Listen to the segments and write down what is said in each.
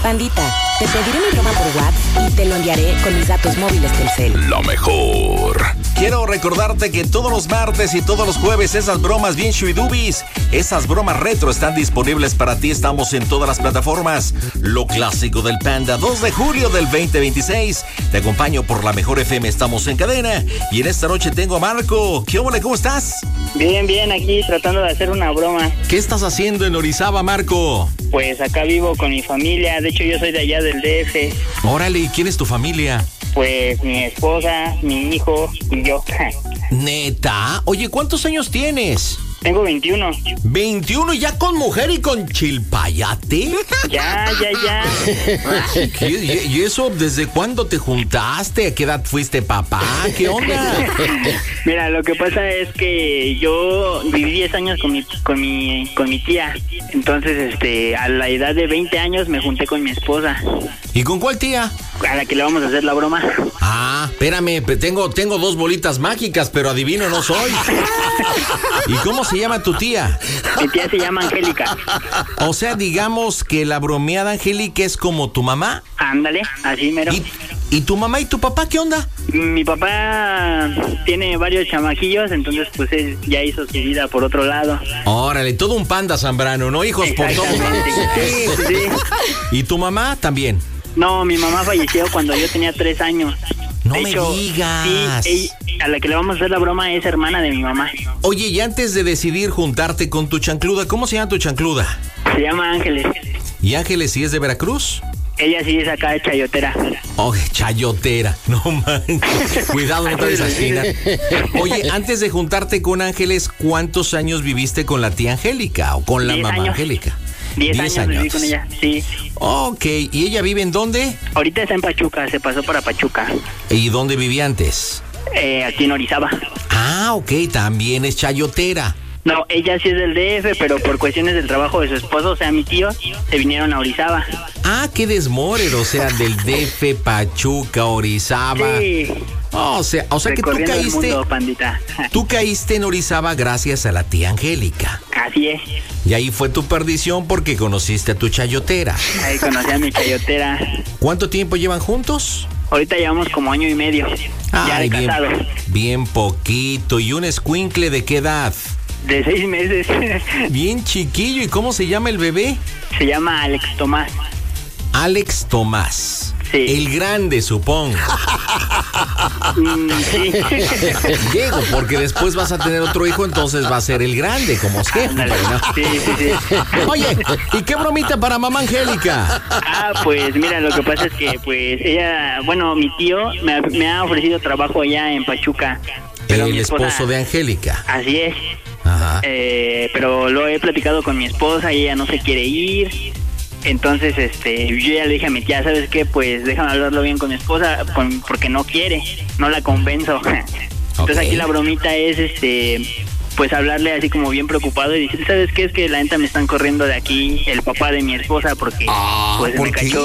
Pandita, te pediré mi broma por WhatsApp y te lo enviaré con mis datos móviles Telcel. Lo mejor. Quiero recordarte que todos los martes y todos los jueves esas bromas bien chuidubis, esas bromas retro están disponibles para ti. Estamos en todas las plataformas. Lo clásico del Panda, 2 de julio del 2026. Te acompaño por la Mejor FM, estamos en cadena. Y en esta noche tengo a Marco. ¿Qué ole? ¿Cómo estás? Bien, aquí tratando de hacer una broma. ¿Qué estás haciendo en Orizaba, Marco? Pues acá vivo con mi familia. De hecho, yo soy de allá del DF. Órale, ¿y quién es tu familia? Pues mi esposa, mi hijo y yo. ¿Neta? Oye, ¿cuántos años tienes? Tengo 21. ¿21 ya con mujer y con chilpayate? Ya. ¿Y eso desde cuándo te juntaste? ¿A qué edad fuiste papá? ¿Qué onda? Mira, lo que pasa es que yo viví 10 años con mi tía. Entonces, a la edad de 20 años me junté con mi esposa. ¿Y con cuál tía? A la que le vamos a hacer la broma. Ah, espérame, tengo 2 bolitas mágicas, pero adivino no soy. ¿Y cómo se llama tu tía? Mi tía se llama Angélica. O sea, digamos que la bromeada Angélica es como tu mamá. Ándale, así mero. ¿Y tu mamá y tu papá qué onda? Mi papá tiene varios chamajillos, entonces pues él ya hizo su vida por otro lado. Órale, todo un panda Zambrano, ¿no? Hijos por todos. Sí. ¿Y tu mamá también? No, mi mamá falleció cuando yo tenía 3 años. No me digas. Sí, a la que le vamos a hacer la broma es hermana de mi mamá. Oye, y antes de decidir juntarte con tu chancluda, ¿cómo se llama tu chancluda? Se llama Ángeles. ¿Y Ángeles sí es de Veracruz? Ella sí es acá de Chayotera. Oye, Chayotera, no manches. Cuidado, no te desasinas. Oye, antes de juntarte con Ángeles, ¿cuántos años viviste con la tía Angélica o con la mamá Angélica? 10 años viví con ella, sí. Ok, ¿y ella vive en dónde? Ahorita está en Pachuca, se pasó para Pachuca. ¿Y dónde vivía antes? Aquí en Orizaba. Ah, ok, también es chayotera. No, ella sí es del DF, pero por cuestiones del trabajo de su esposo, o sea, mi tío, se vinieron a Orizaba. Ah, qué desmorer, o sea, del DF, Pachuca, Orizaba. Sí. O sea que tú caíste. Mundo, pandita. Tú caíste en Orizaba gracias a la tía Angélica. Así es. Y ahí fue tu perdición porque conociste a tu chayotera. Ahí conocí a mi chayotera. ¿Cuánto tiempo llevan juntos? Ahorita llevamos como 1 año y medio. Ya de casado. Bien poquito. ¿Y un escuincle de qué edad? De 6 meses. Bien chiquillo. ¿Y cómo se llama el bebé? Se llama Alex Tomás. Alex Tomás. Sí. El grande, supongo. Sí. Diego, porque después vas a tener otro hijo, entonces va a ser el grande, como siempre, ¿no? Sí. Oye, ¿y qué bromita para mamá Angélica? Pues mira, lo que pasa es que pues ella, bueno, mi tío me ha ofrecido trabajo allá en Pachuca. Pero el esposo de Angélica. Así es. Ajá. Pero lo he platicado con mi esposa y ella no se quiere ir. Entonces, yo ya le dije a mi tía, ¿sabes qué? Pues déjame hablarlo bien con mi esposa, porque no quiere, no la convenzo. Entonces aquí la bromita es, pues hablarle así como bien preocupado y decir, ¿sabes qué? Es que la neta me están corriendo de aquí el papá de mi esposa porque pues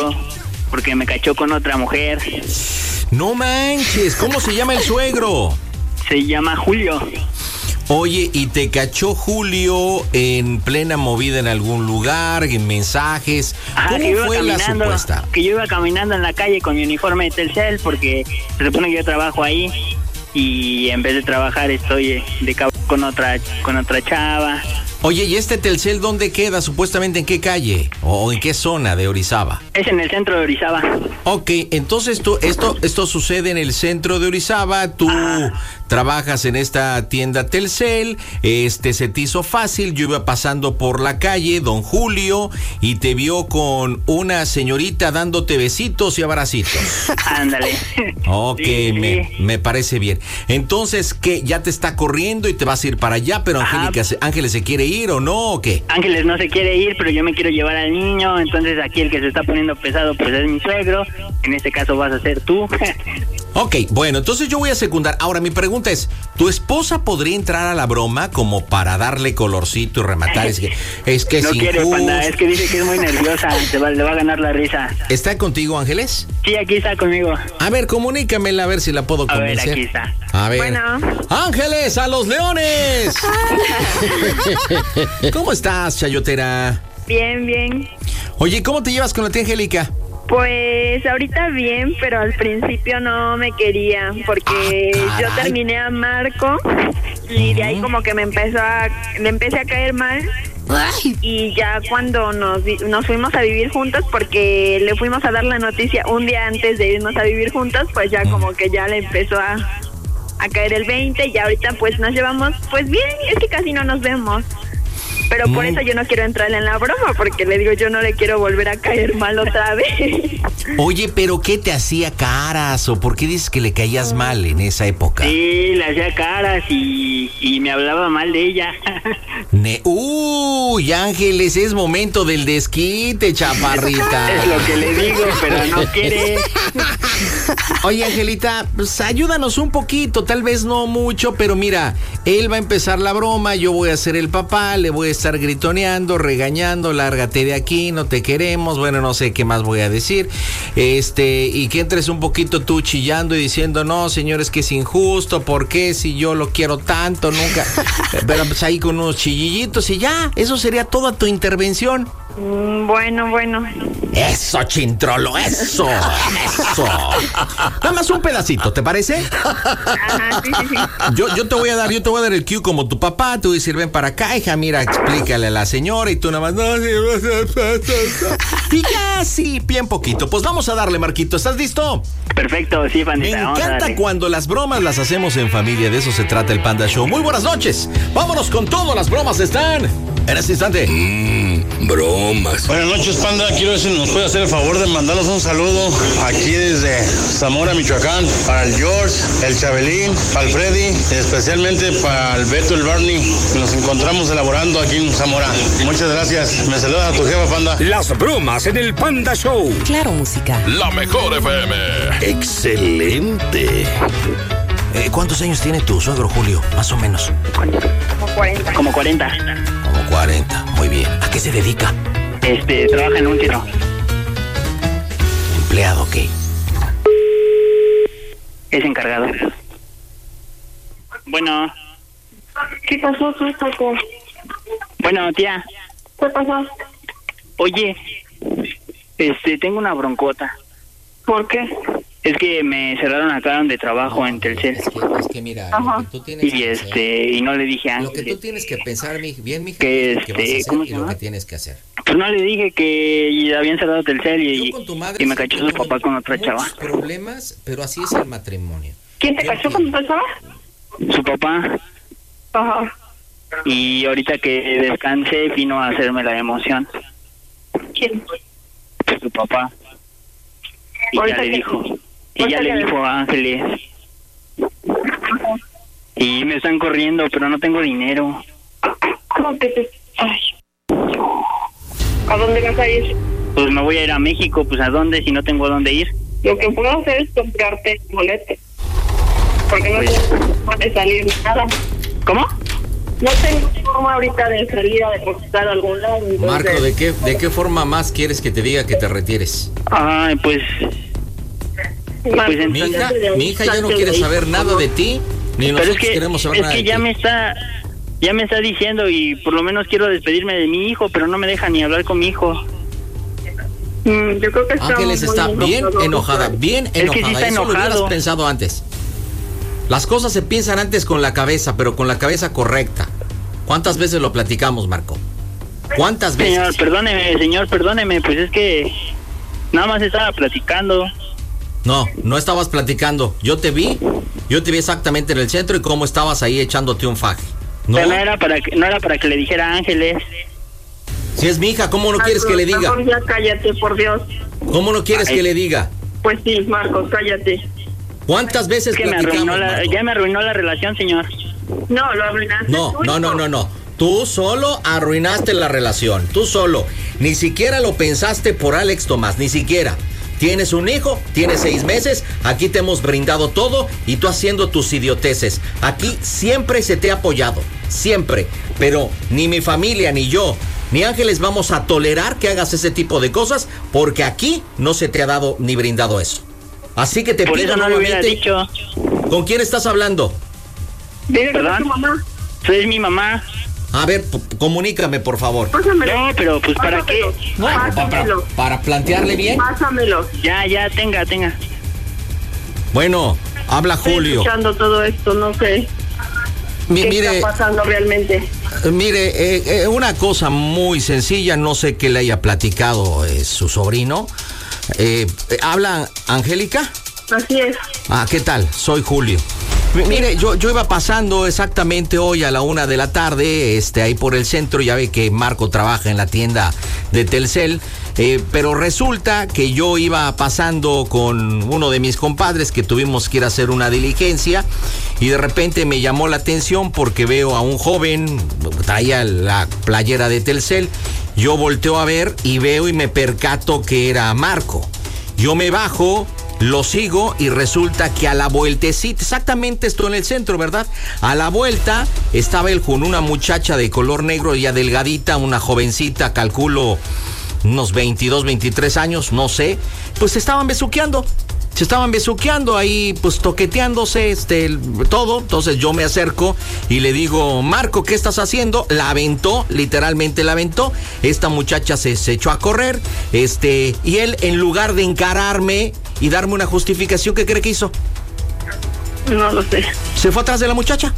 me cachó con otra mujer. No manches, ¿cómo se llama el suegro? Se llama Julio. Oye, ¿y te cachó Julio en plena movida en algún lugar, en mensajes? ¿Cómo fue la supuesta? Que yo iba caminando en la calle con mi uniforme de Telcel porque se supone que yo trabajo ahí y en vez de trabajar estoy de con otra chava. Oye, ¿y este Telcel dónde queda? ¿Supuestamente en qué calle? ¿O en qué zona de Orizaba? Es en el centro de Orizaba. Ok, entonces esto sucede en el centro de Orizaba. Tú trabajas en esta tienda Telcel. Se te hizo fácil. Yo iba pasando por la calle, don Julio, y te vio con una señorita dándote besitos y abracitos. Ándale. Ok, sí. Me parece bien. Entonces, ¿qué? ¿Ya te está corriendo y te vas a ir para allá? Pero Ángeles se quiere ir o no, ¿o qué? Ángeles no se quiere ir, pero yo me quiero llevar al niño, entonces aquí el que se está poniendo pesado pues es mi suegro, en este caso vas a ser tú. Ok, bueno, entonces yo voy a secundar. Ahora mi pregunta es, ¿tu esposa podría entrar a la broma como para darle colorcito y rematar? Es que no quiere, panda, es que dice que es muy nerviosa, le va a ganar la risa. ¿Está contigo, Ángeles? Sí, aquí está conmigo. A ver, comunícamela a ver si la puedo convencer. A ver, aquí está. A ver. Bueno. ¡Ángeles, a los leones! ¿Cómo estás, chayotera? Bien, bien. Oye, ¿cómo te llevas con la tía Angélica? Pues ahorita bien, pero al principio no me quería porque yo terminé a Marco y de ahí como que le empecé a caer mal. Y ya cuando nos fuimos a vivir juntos, porque le fuimos a dar la noticia un día antes de irnos a vivir juntos, pues ya como que ya le empezó a caer el 20 y ahorita pues nos llevamos pues bien, es que casi no nos vemos. Pero por eso yo no quiero entrarle en la broma, porque le digo, yo no le quiero volver a caer mal otra vez. Oye, ¿pero qué te hacía caras o por qué dices que le caías mal en esa época? Sí, le hacía caras y me hablaba mal de ella. Uy, Ángeles, es momento del desquite, chaparrita. Es lo que le digo, pero no quiere. Oye, Angelita, pues ayúdanos un poquito, tal vez no mucho, pero mira, él va a empezar la broma, yo voy a ser el papá, le voy a estar gritoneando, regañando, lárgate de aquí, no te queremos, bueno, no sé qué más voy a decir, y que entres un poquito tú chillando y diciendo, no, señores, que es injusto, ¿por qué? Si yo lo quiero tanto, nunca, pero pues ahí con unos chillillitos y ya, eso sería toda tu intervención. Bueno. Eso, Chintrolo, eso. Nada más un pedacito, ¿te parece? Ajá, sí. Yo te voy a dar el cue como tu papá, te voy a decir, ven para acá, hija, mira, explícale a la señora y tú nada más, no, y ya, sí, bien poquito. Pues vamos a darle, Marquito, ¿estás listo? Perfecto, sí, Me pandita. encanta cuando las bromas las hacemos en familia, de eso se trata el Panda Show. Muy buenas noches, vámonos con todo, las bromas están en este instante. Bromas. Buenas noches, Panda. Quiero ver si nos puede hacer el favor de mandarnos un saludo aquí desde Zamora, Michoacán, para el George, el Chabelín, para el Freddy, y especialmente para el Beto, el Barney, que nos encontramos elaborando aquí en Zamora. Muchas gracias. Me saludas a tu jefa, Panda. Las bromas en el Panda Show. Claro, música. La mejor FM. Excelente. ¿Cuántos años tiene tu suegro, Julio? Más o menos. Como 40. Como 40, muy bien. ¿A qué se dedica? Trabaja en un tiro. ¿Empleado qué? Es encargado. Bueno. ¿Qué pasó, Paco? Bueno, tía. ¿Qué pasó? Oye, tengo una broncota. ¿Por qué? Es que me cerraron acá donde trabajo en Telcel. Es que mira, Ajá. lo que tú tienes que hacer, Y no le dije a lo que Ángeles. tú tienes que pensar, bien, mija, Que, lo que vas a hacer ¿cómo y se lo llama? que tienes que hacer. Pues no le dije que habían cerrado Telcel Yo y con tu madre me sí cachó tuve su papá con otra muchos chava. problemas, pero así es el matrimonio. ¿Quién te Yo cachó entiendo. con tu chava? Su papá. Ajá. Y ahorita que descansé vino a hacerme la emoción. ¿Quién? Pues su papá. Y Ahorita ya le que- dijo. Y ahorita ya le que- dijo a Ángeles. Y me están corriendo, pero no tengo dinero. ¿Cómo que te...? Ay. ¿A dónde vas a ir? Pues me voy a ir a México, pues ¿a dónde si no tengo a dónde ir? Lo que puedo hacer es comprarte boletes. Porque no Pues- tengo forma de salir ni nada. ¿Cómo? No tengo forma ahorita de salir a depositar a algún lado. Entonces, Marco, ¿de qué forma más quieres que te diga que te retires? Ay, pues Marco, pues Mi hija, salte de ahí, ya no salte quiere de ahí, saber por nada favor. de ti, ni pero nosotros queremos saber nada de ti. ya me está diciendo y por lo menos quiero despedirme de mi hijo, pero no me deja ni hablar con mi hijo. Yo creo que Ángeles está bien enojada, bien Es que sí enojada. está Eso lo hubieras enojado. pensado antes. Las cosas se piensan antes con la cabeza, pero con la cabeza correcta. ¿Cuántas veces lo platicamos, Marco? ¿Cuántas veces? Señor, perdóneme, pues es que nada más estaba platicando. No estabas platicando. Yo te vi exactamente en el centro y cómo estabas ahí echándote un faje. Pero no era para que le dijera a Ángeles. Si es mi hija, ¿cómo no quieres que le diga? Mejor ya cállate, por Dios. ¿Cómo no quieres que le diga? Pues sí, Marcos, cállate. ¿Cuántas veces Es que platicamos, Marco? ya me arruinó la relación, señor. No, lo arruinaste. No. tú, hijo. No. Tú solo arruinaste la relación. Tú solo. Ni siquiera lo pensaste por Alex Tomás. Ni siquiera. Tienes un hijo, tienes 6 meses. Aquí te hemos brindado todo y tú haciendo tus idioteces. Aquí siempre se te ha apoyado. Siempre. Pero ni mi familia, ni yo, ni Ángeles vamos a tolerar que hagas ese tipo de cosas porque aquí no se te ha dado ni brindado eso. Así que te Por pido eso no lo hubiera nuevamente. dicho. ¿Con quién estás hablando? Dile que ¿Perdón? es tu mamá. Soy mi mamá. A ver, comunícame, por favor. Pásamelo. No, pero pues ¿para qué? No, Pásamelo. para plantearle bien. Pásamelo. Ya, tenga. Bueno, habla Julio. Estoy escuchando todo esto, no sé qué Mire, está pasando realmente. Mire, una cosa muy sencilla, no sé qué le haya platicado su sobrino. ¿Habla Angélica? Así es. ¿Qué tal? Soy Julio. Mire, yo iba pasando exactamente hoy a la 1 de la tarde, ahí por el centro. Ya ve que Marco trabaja en la tienda de Telcel, pero resulta que yo iba pasando con uno de mis compadres que tuvimos que ir a hacer una diligencia y de repente me llamó la atención porque veo a un joven, traía la playera de Telcel. Yo volteo a ver y veo y me percato que era Marco. Yo me bajo, lo sigo y resulta que a la vueltecita, exactamente estoy en el centro, ¿verdad? A la vuelta estaba él con una muchacha de color negro, ya delgadita, una jovencita, calculo unos 22, 23 años, no sé. Pues se estaban besuqueando ahí, pues toqueteándose, todo. Entonces yo me acerco y le digo, Marco, ¿qué estás haciendo? La aventó, literalmente la aventó. Esta muchacha se echó a correr, y él, en lugar de encararme y darme una justificación, ¿qué cree que hizo? No lo sé. Se fue atrás de la muchacha.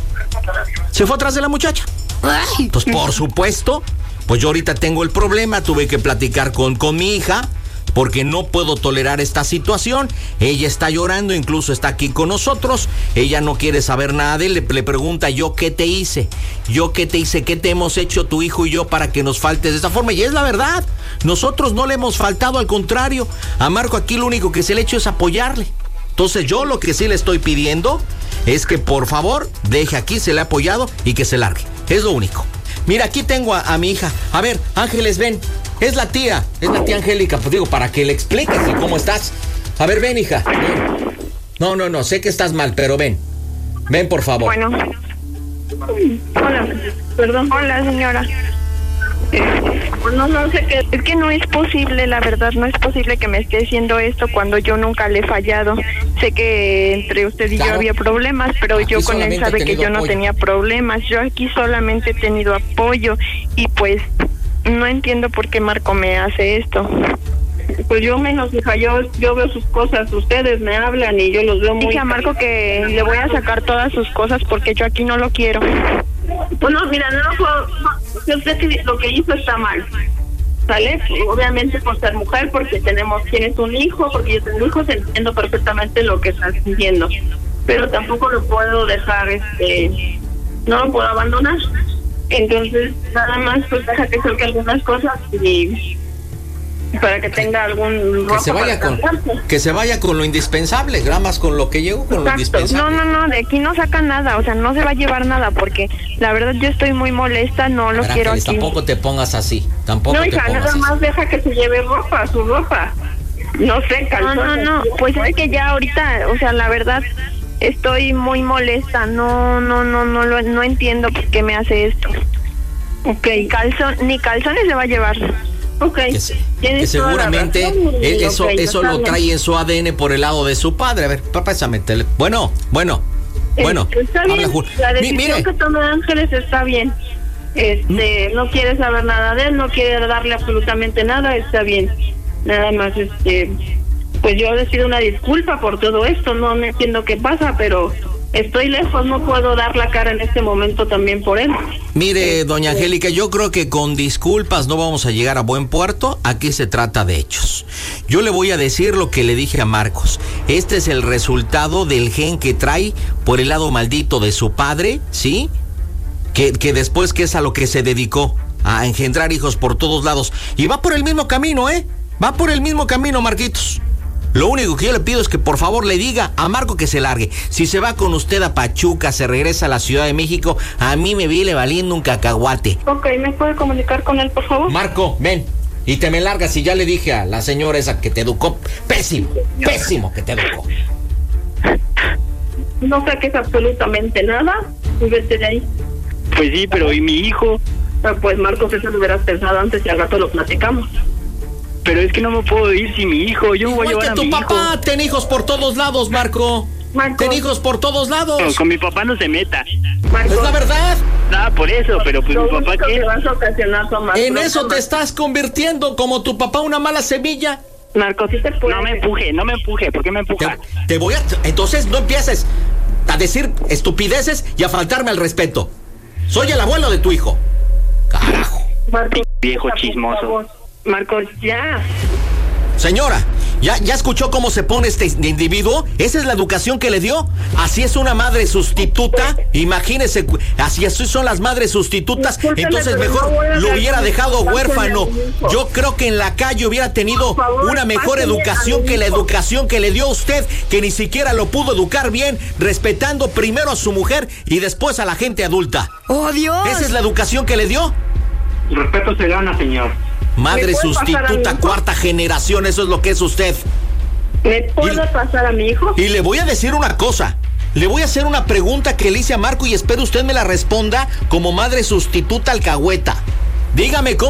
Pues por supuesto, pues yo ahorita tengo el problema, tuve que platicar con mi hija, porque no puedo tolerar esta situación. Ella está llorando, incluso está aquí con nosotros. Ella no quiere saber nada de él. Le pregunta, ¿yo qué te hice? ¿Qué te hemos hecho tu hijo y yo para que nos faltes de esta forma? Y es la verdad, nosotros no le hemos faltado, al contrario. A Marco aquí lo único que se le ha hecho es apoyarle. Entonces yo lo que sí le estoy pidiendo es que por favor deje aquí, se le ha apoyado y que se largue. Es lo único. Mira, aquí tengo a mi hija. A ver, Ángeles, ven. Es la tía Angélica, pues digo, para que le expliques cómo estás. A ver, ven, hija. Ven. No, sé que estás mal, pero ven. Ven, por favor. Bueno. Hola, perdón. Hola, señora. No sé qué. Es que no es posible, la verdad, no es posible que me esté haciendo esto cuando yo nunca le he fallado. Sé que entre usted y yo había problemas, pero aquí yo con él sabe que yo no tenía problemas. Yo aquí solamente he tenido apoyo y pues no entiendo por qué Marco me hace esto. Pues yo menos, hija, yo veo sus cosas, ustedes me hablan y yo los veo muy... Dije a Marco que le voy a sacar todas sus cosas porque yo aquí no lo quiero. Bueno, mira, yo sé que lo que hizo está mal, ¿sale? Obviamente por ser mujer, porque tienes un hijo, porque yo tengo hijos, entiendo perfectamente lo que estás sintiendo, pero tampoco lo puedo dejar, no lo puedo abandonar. Entonces, nada más, pues deja que saque algunas cosas y para que tenga algún... Que se vaya con lo indispensable, nada más con lo que llegó, con lo indispensable. No, de aquí no saca nada, o sea, no se va a llevar nada, porque la verdad yo estoy muy molesta, no lo quiero aquí. Tampoco te pongas así, No, hija, nada más deja que se lleve su ropa. No sé, calzones. No, pues es que ya ahorita, o sea, la verdad... Estoy muy molesta, no entiendo por qué me hace esto. Okay. Ni calzones se va a llevar. Okay. Que seguramente eso lo trae en su ADN por el lado de su padre. A ver, pásame el teléfono. Bueno. Está bien. La decisión que tome Ángeles está bien. No quiere saber nada de él, no quiere darle absolutamente nada, está bien. Nada más, pues yo les pido una disculpa por todo esto, no entiendo qué pasa, pero estoy lejos, no puedo dar la cara en este momento también por él. Mire, doña Angélica, yo creo que con disculpas no vamos a llegar a buen puerto. Aquí se trata de hechos. Yo le voy a decir lo que le dije a Marcos. Este es el resultado del gen que trae por el lado maldito de su padre, ¿sí? Que después, que es a lo que se dedicó, a engendrar hijos por todos lados. Y va por el mismo camino, va por el mismo camino, Marquitos. Lo único que yo le pido es que por favor le diga a Marco que se largue. Si se va con usted a Pachuca, se regresa a la Ciudad de México, a mí me viene valiendo un cacahuate. Ok, ¿me puede comunicar con él, por favor? Marco, ven. Y te me largas, y ya le dije a la señora esa que te educó. Pésimo que te educó. No saques absolutamente nada y vete de ahí. Pues sí, pero ¿y mi hijo? Pues Marcos, eso lo hubieras pensado antes y al rato lo platicamos. Pero es que no me puedo ir sin mi hijo, yo voy a llevar a mi hijo. Igual que tu papá, ten hijos por todos lados, Marco. Marcos. Ten hijos por todos lados. No, con mi papá no se meta. Marcos, Es la verdad. Nada por eso, pero pues lo mi papá único qué. que vas a ocasionar son más En problemas. eso te estás convirtiendo, como tu papá, una mala semilla. Marcos, sí te puede. No me empuje, ¿por qué me empuja? Te voy a... Entonces no empieces a decir estupideces y a faltarme al respeto. Soy el abuelo de tu hijo. Carajo. Marcos, Viejo por chismoso. favor. Marcos, ya. Señora, ¿ya escuchó cómo se pone este individuo? ¿Esa es la educación que le dio? ¿Así es una madre sustituta? Imagínese, así son las madres sustitutas. Discúlpeme, Entonces pero mejor no voy a lo hablar hubiera con dejado usted, huérfano. mi hijo. Yo creo que en la calle hubiera tenido Por favor, una mejor páseme educación a mi que la hijo. educación que le dio a usted, que ni siquiera lo pudo educar bien, respetando primero a su mujer y después a la gente adulta. ¡Oh, Dios! ¿Esa es la educación que le dio? Respeto se gana, señor. Madre ¿Me puede pasar a mi sustituta, hijo? cuarta generación, eso es lo que es usted. ¿Me puedo pasar a mi hijo? Y le voy a decir una cosa. Le voy a hacer una pregunta que le hice a Marco y espero usted me la responda como madre sustituta alcahueta. Dígame cómo